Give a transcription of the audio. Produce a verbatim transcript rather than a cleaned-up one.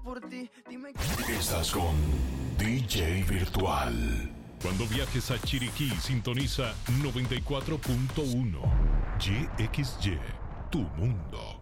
por ti. Dime Estás con D J Virtual. Cuando viajes a Chiriquí, sintoniza noventa y cuatro punto uno. Y X Y, tu mundo.